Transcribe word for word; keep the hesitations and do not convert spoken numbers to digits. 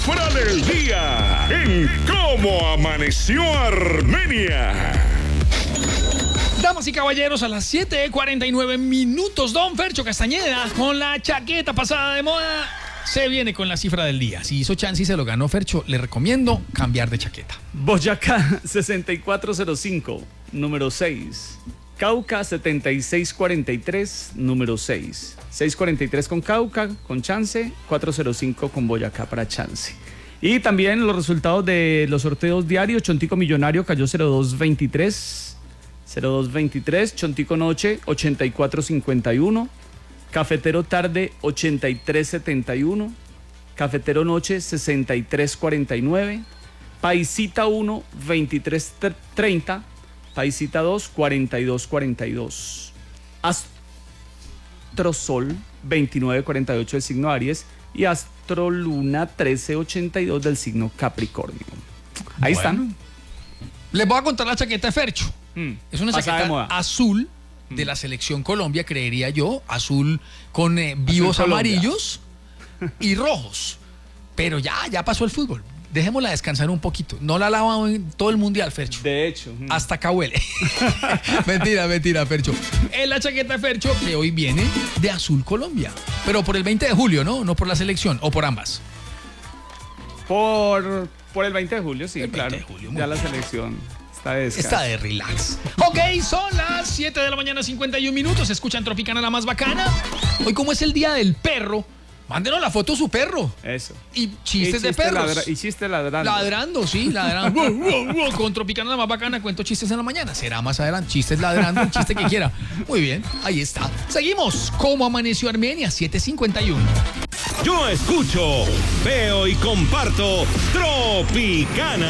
cifra del día en Cómo Amaneció Armenia. Damas y caballeros, a las siete cuarenta y nueve minutos, don Fercho Castañeda, con la chaqueta pasada de moda, se viene con la cifra del día. Si hizo chance y se lo ganó Fercho, le recomiendo cambiar de chaqueta. Boyacá sesenta y cuatro cero cinco, número seis. Cauca setenta y seis cuarenta y tres, número seis. seis cuarenta y tres con Cauca, con chance, cuatrocientos cinco con Boyacá para chance. Y también los resultados de los sorteos diarios. Chontico Millonario cayó cero dos veintitrés, cero dos veintitrés. Chontico Noche ochenta y cuatro cincuenta y uno. Cafetero Tarde ochenta y tres setenta y uno. Cafetero Noche sesenta y tres cuarenta y nueve. Paisita uno veintitrés treinta. Paisita dos cuarenta y dos cuarenta y dos. Astrosol veintinueve cuarenta y ocho del signo Aries y Astroluna trece ochenta y dos del signo Capricornio. Ahí bueno, están. Les voy a contar la chaqueta de Fercho. Mm, es una chaqueta azul de la selección Colombia, creería yo, azul con eh, vivos azul amarillos y rojos. Pero ya, ya pasó el fútbol. Dejémosla descansar un poquito. No la lavamos en todo el mundial, Fercho. De hecho. Hasta acá huele. mentira, mentira, Fercho. Es la chaqueta de Fercho que hoy viene de Azul Colombia. Pero por el veinte de julio, ¿no? No por la selección, o por ambas. Por, por el veinte de julio, sí, el claro. veinte de julio, ya la selección está de descanso. Está de relax. Ok, son las siete de la mañana, cincuenta y un minutos. Escuchan Tropicana, la más bacana. Hoy, como es el día del perro, mándenos la foto de su perro. Eso. Y chistes y de perros. Ladra- y chistes ladrando. Ladrando, sí, ladrando. Con Tropicana la más bacana, cuento chistes en la mañana. Será más adelante. Chistes ladrando, el chiste que quiera. Muy bien, ahí está. Seguimos. ¿Cómo amaneció Armenia? siete cincuenta y uno. Yo escucho, veo y comparto Tropicana.